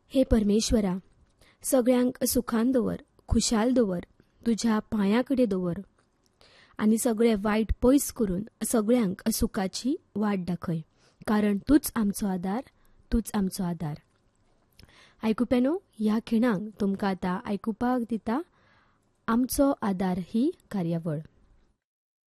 हे परमेश्वरा, सगळ्यांक सुखान दवर, खुशाल दवर, तुझ्या पांया कडेन दवर आनी सगळे वायट पयस करून सगळ्यांक सुखाची वाट दाखय, कारण तूच आमचो आदार, तूच आमचो आदार. आयकुप्यानो, ह्या खिणाक तुमकां आतां आयकुपाक दिता आमचो आदार ही कार्यावळ.